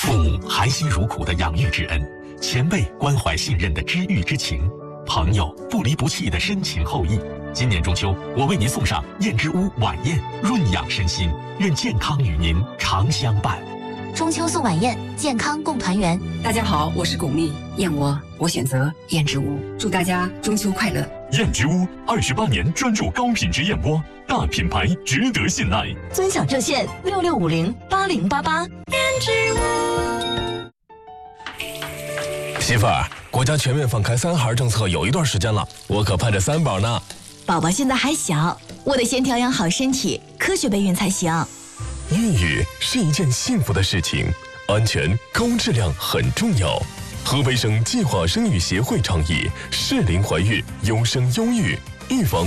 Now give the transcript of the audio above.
父母含辛茹苦的养育之恩，前辈关怀信任的知遇之情，朋友不离不弃的深情厚谊。今年中秋，我为您送上燕之屋晚宴，润养身心，愿健康与您常相伴。 中秋送晚宴，健康共团圆。 大家好，我是巩俐，燕窝我选择燕之屋，祝大家中秋快乐。 燕之屋28年专注高品质燕窝，大品牌值得信赖。 尊享热线66508088。 燕之屋。 媳妇儿，国家全面放开3孩政策有一段时间了，我可盼着3宝呢。 宝宝现在还小，我得先调养好身体，科学备孕才行。 孕育是一件幸福的事情，安全高质量很重要。河北省计划生育协会倡议适龄怀孕，优生优育，预防